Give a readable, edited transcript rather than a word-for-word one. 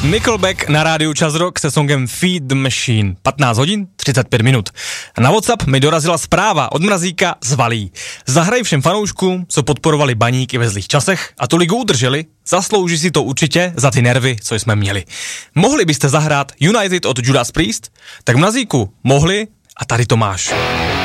Nickelback na rádiu Čas Rock se songem Feed the Machine. 15 hodin, 35 minut. Na WhatsApp mi dorazila zpráva od Mrazíka z Valí. Zahraj všem fanouškům, co podporovali Baník i ve zlých časech a tu ligu udrželi, zaslouží si to určitě za ty nervy, co jsme měli. Mohli byste zahrát United od Judas Priest? Tak Mrazíku, mohli a tady to máš.